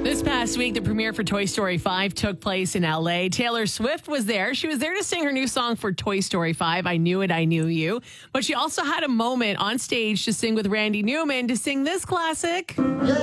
This past week, the premiere for Toy Story 5 took place in LA. Taylor Swift was there. She was there to sing her new song for Toy Story 5, I Knew It, I Knew You. But she also had a moment on stage to sing with Randy Newman to sing this classic. Yeah.